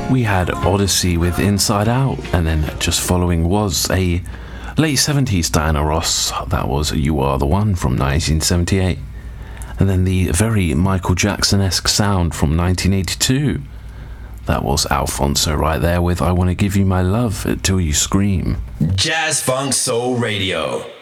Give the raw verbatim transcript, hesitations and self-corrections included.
We had Odyssey with Inside Out, and then just following was a late seventies Diana Ross. That was You Are the One from nineteen seventy-eight. And then the very Michael Jackson-esque sound from nineteen eighty-two. That was Alfonso right there with I Want to Give You My Love Till You Scream. Jazz Funk Soul Radio.